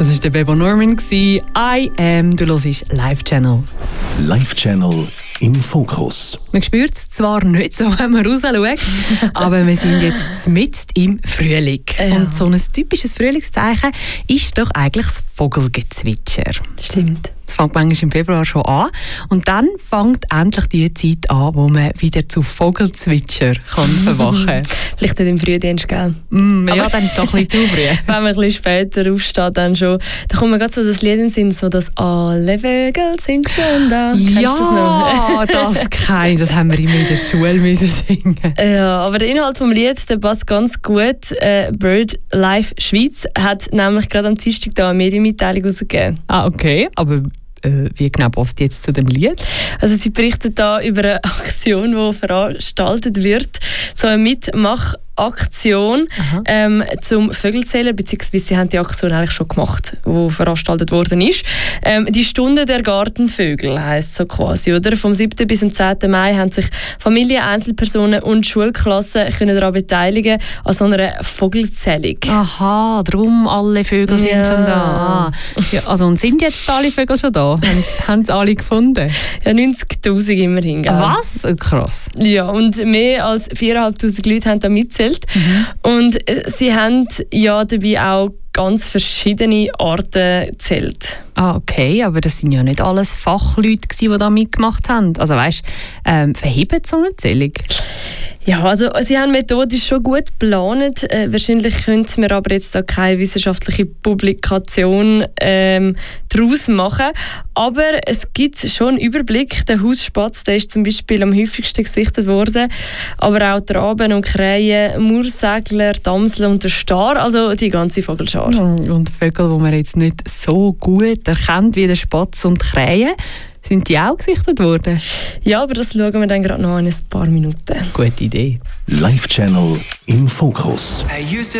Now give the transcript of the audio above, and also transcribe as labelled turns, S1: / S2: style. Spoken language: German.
S1: Das war der Bebo Norman. I Am. Du hörst Live Channel.
S2: Live Channel im Fokus.
S1: Man spürt es zwar nicht so, wenn man rausschaut, aber wir sind jetzt mitten im Frühling.
S3: Ja.
S1: Und so ein typisches Frühlingszeichen ist doch eigentlich das Vogelgezwitscher.
S3: Stimmt.
S1: Das fängt manchmal im Februar schon an. Und dann fängt endlich die Zeit an, wo man wieder zu Vogelzwitscher kann verwachen kann.
S3: Vielleicht nicht im Frühdienst, gell?
S1: Ja, dann ist doch ein bisschen zu früh.
S3: Wenn man ein bisschen später aufsteht, dann schon. Da kommt mir gerade so das Lied in den Sinn, so dass alle Vögel sind schon da. Kennst du das noch?
S1: das kenne ich. Das haben wir immer in der Schule müssen singen.
S3: Ja, aber der Inhalt des Liedes, der passt ganz gut. Bird Life Schweiz hat nämlich gerade am Dienstag da eine Medienmitteilung rausgegeben.
S1: Ah, okay. Aber wie genau passt die jetzt zu dem Lied?
S3: Also sie berichtet da über eine Aktion, die veranstaltet wird. So eine Mitmachaktion zum Vögelzählen, beziehungsweise sie haben die Aktion eigentlich schon gemacht, die veranstaltet worden ist. Die Stunde der Gartenvögel heisst so quasi, oder? Vom 7. bis zum 10. Mai haben sich Familien, Einzelpersonen und Schulklassen können daran beteiligen an so einer Vogelzählung.
S1: Aha, darum alle Vögel sind schon da. Ah. Ja, also, und sind jetzt alle Vögel schon da? Haben sie alle gefunden?
S3: Ja, 90'000 immerhin. Gell?
S1: Was? Krass.
S3: Ja, und mehr als 4'500 Leute haben da mitgezählt. Und sie haben ja dabei auch ganz verschiedene Arten gezählt.
S1: Ah, okay, aber das sind ja nicht alles Fachleute, die da mitgemacht haben. Also weißt, verhebt so eine Zählung?
S3: Ja, also sie haben methodisch schon gut geplant. Wahrscheinlich könnte man aber jetzt da keine wissenschaftliche Publikation daraus machen. Aber es gibt schon einen Überblick. Der Hausspatz, der ist zum Beispiel am häufigsten gesichtet worden. Aber auch die Raben und Krähen, Mauersegler, Damsel und der Star, also die ganze Vogelschar.
S1: Und Vögel, die man jetzt nicht so gut erkennt wie der Spatz und die Krähen, sind die auch gesichtet worden?
S3: Ja, aber das schauen wir dann gerade noch in ein paar Minuten.
S1: Gute Idee.
S2: Live Channel im Fokus.